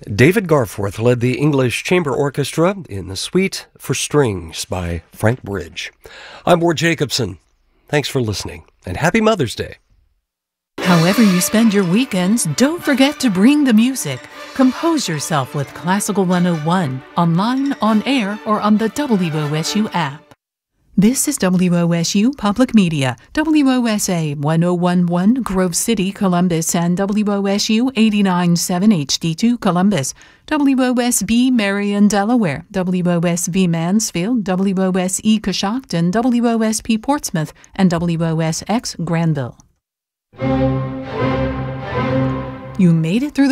David Garforth led the English Chamber Orchestra in the Suite for Strings by Frank Bridge. I'm Ward Jacobson. Thanks for listening, and happy Mother's Day. However you spend your weekends, don't forget to bring the music. Compose yourself with Classical 101, online, on air, or on the WOSU app. This is WOSU Public Media, WOSA 1011 Grove City, Columbus, and WOSU 89.7 HD2 Columbus, WOSB Marion, Delaware, WOSB Mansfield, WOSE Coshocton, WOSP Portsmouth, and WOSX Granville. You made it through the